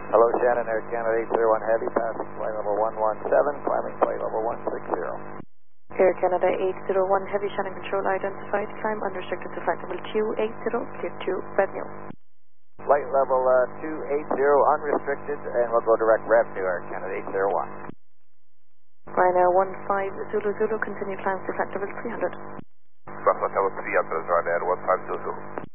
Hello, Shannon, Air Canada 801 Heavy, passing flight level 117, climbing flight level 160. Air Canada 801 Heavy, Shannon Control identified, climb unrestricted to flight level 280, clear to revenue. Flight level 280, unrestricted, and we'll go direct rev to Air Canada 801. Ryanair 15 Zulu Zulu, continue climb to flight level 300. Flight level 300, Ryanair 15 Zulu Zulu.